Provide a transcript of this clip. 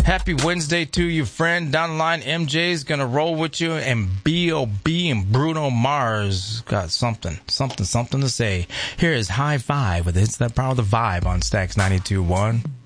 Happy Wednesday to you, friend. Down the line, MJ's going to roll with you, and B.O.B. and Bruno Mars got something to say. Here is High Five with It's That Power of the Vibe on Stax 92.1.